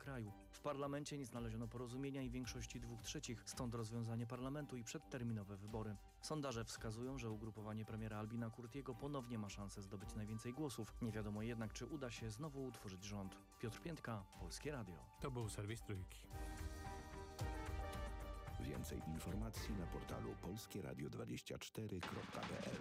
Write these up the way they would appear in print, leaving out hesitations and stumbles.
kraju. W parlamencie nie znaleziono porozumienia i większości 2/3, stąd rozwiązanie parlamentu i przedterminowe wybory. Sondaże wskazują, że ugrupowanie premiera Albina Kurtiego ponownie ma szansę zdobyć najwięcej głosów. Nie wiadomo jednak, czy uda się znowu utworzyć rząd. Piotr Piętka, Polskie Radio. To był serwis Trójki. Więcej informacji na portalu polskieradio24.pl.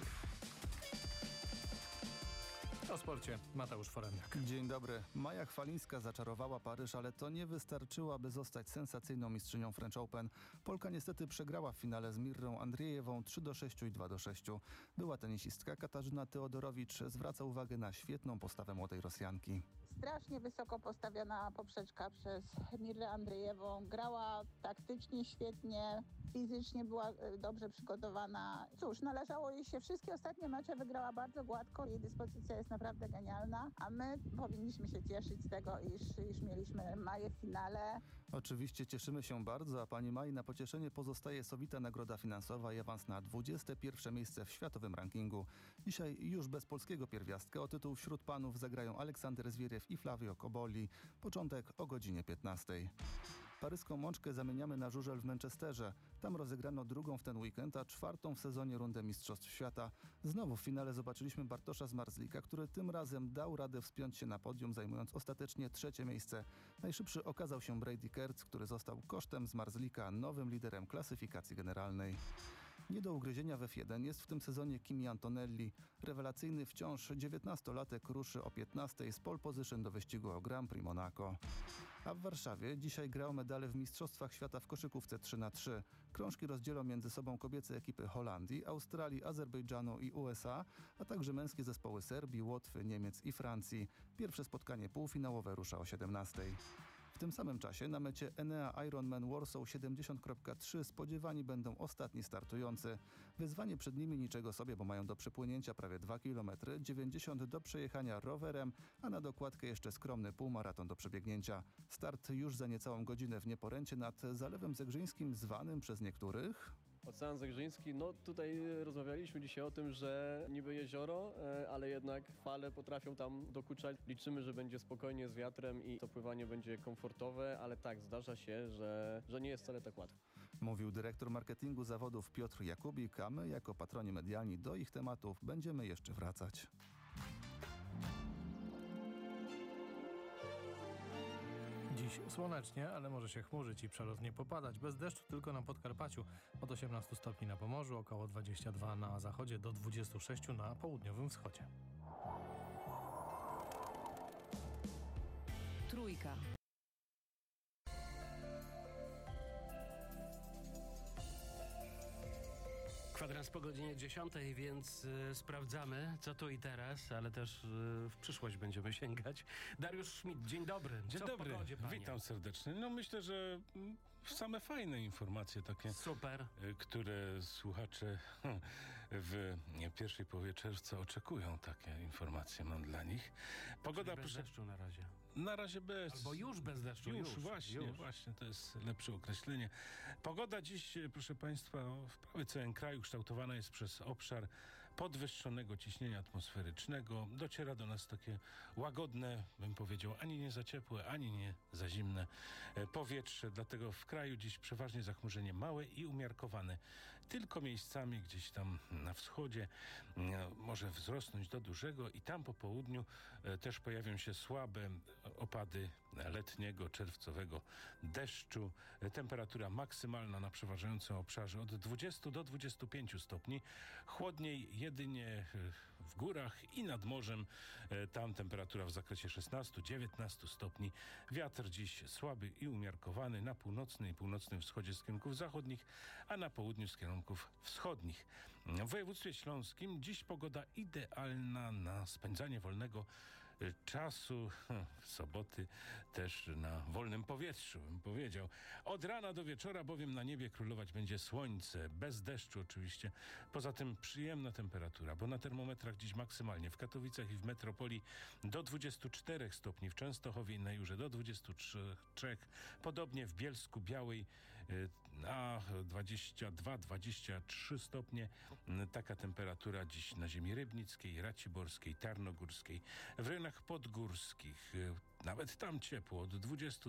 O sporcie Mateusz Foremniak. Dzień dobry. Maja Chwalińska zaczarowała Paryż, ale to nie wystarczyło, aby zostać sensacyjną mistrzynią French Open. Polka niestety przegrała w finale z Mirrą Andrzejewą 3-6 i 2-6. Była tenisistka Katarzyna Teodorowicz zwraca uwagę na świetną postawę młodej Rosjanki. Strasznie wysoko postawiona poprzeczka przez Mirrę Andrzejewą. Grała taktycznie świetnie, fizycznie była dobrze przygotowana. Cóż, należało jej się. Wszystkie ostatnie mecze wygrała bardzo gładko. Jej dyspozycja jest naprawdę genialna, a my powinniśmy się cieszyć z tego, iż mieliśmy Maję w finale. Oczywiście cieszymy się bardzo, a pani Mai na pocieszenie pozostaje sowita nagroda finansowa i awans na 21 miejsce w światowym rankingu. Dzisiaj już bez polskiego pierwiastka o tytuł wśród panów zagrają Aleksander Zwieriew i Flavio Cobolli. Początek o godzinie 15. Paryską Mączkę zamieniamy na żużel w Manchesterze. Tam rozegrano drugą w ten weekend, a czwartą w sezonie rundę Mistrzostw Świata. Znowu w finale zobaczyliśmy Bartosza Zmarzlika, który tym razem dał radę wspiąć się na podium, zajmując ostatecznie 3. miejsce. Najszybszy okazał się Brady Kertz, który został kosztem Zmarzlika nowym liderem klasyfikacji generalnej. Nie do ugryzienia w F1 jest w tym sezonie Kimi Antonelli. Rewelacyjny wciąż 19-latek ruszy o 15 z pole position do wyścigu o Grand Prix Monaco. A w Warszawie dzisiaj gra o medale w Mistrzostwach Świata w koszykówce 3x3. Krążki rozdzielą między sobą kobiece ekipy Holandii, Australii, Azerbejdżanu i USA, a także męskie zespoły Serbii, Łotwy, Niemiec i Francji. Pierwsze spotkanie półfinałowe rusza o 17. W tym samym czasie na mecie Enea Ironman Warsaw 70.3 spodziewani będą ostatni startujący. Wyzwanie przed nimi niczego sobie, bo mają do przepłynięcia prawie 2 km, 90 do przejechania rowerem, a na dokładkę jeszcze skromny półmaraton do przebiegnięcia. Start już za niecałą godzinę w Nieporęcie nad Zalewem Zegrzyńskim, zwanym przez niektórych... Ocean Zegrzyński, no tutaj rozmawialiśmy dzisiaj o tym, że niby jezioro, ale jednak fale potrafią tam dokuczać. Liczymy, że będzie spokojnie z wiatrem i to pływanie będzie komfortowe, ale tak, zdarza się, że nie jest wcale tak łatwo. Mówił dyrektor marketingu zawodów Piotr Jakubik, a my jako patroni medialni do ich tematów będziemy jeszcze wracać. Dziś słonecznie, ale może się chmurzyć i przelotnie popadać. Bez deszczu tylko na Podkarpaciu. Od 18 stopni na Pomorzu, około 22 na zachodzie, do 26 na południowym wschodzie. Trójka. Kwadrans po godzinie 10, więc sprawdzamy, co tu i teraz, ale też w przyszłość będziemy sięgać. Dariusz Schmidt, dzień dobry. Dzień dobry, w pogodzie, panie? Witam serdecznie. No myślę, że same fajne informacje takie, Super. które słuchacze w pierwszej połowie czerwca oczekują. Takie informacje mam dla nich. Pogoda bez deszczu na razie. Na razie bez. Albo już bez deszczu. Już, właśnie, to jest lepsze określenie. Pogoda dziś, proszę Państwa, w prawie całym kraju kształtowana jest przez obszar podwyższonego ciśnienia atmosferycznego. Dociera do nas takie łagodne, bym powiedział, ani nie za ciepłe, ani nie za zimne powietrze. Dlatego w kraju dziś przeważnie zachmurzenie małe i umiarkowane. Tylko miejscami gdzieś tam na wschodzie może wzrosnąć do dużego i tam po południu też pojawią się słabe opady letniego, czerwcowego deszczu. Temperatura maksymalna na przeważającym obszarze od 20 do 25 stopni. Chłodniej jedynie w górach i nad morzem. Tam temperatura w zakresie 16-19 stopni. Wiatr dziś słaby i umiarkowany na północnym i północnym wschodzie z kierunków zachodnich, a na południu z kierunków wschodnich. W województwie śląskim dziś pogoda idealna na spędzanie wolnego czasu. W soboty też na wolnym powietrzu, bym powiedział. Od rana do wieczora bowiem na niebie królować będzie słońce, bez deszczu oczywiście. Poza tym przyjemna temperatura, bo na termometrach dziś maksymalnie w Katowicach i w metropolii do 24 stopni, w Częstochowie i na Jurze do 23, podobnie w Bielsku Białej a 22-23 stopnie. Taka temperatura dziś na ziemi rybnickiej, raciborskiej, tarnogórskiej, w rejonach podgórskich. Nawet tam ciepło, od 20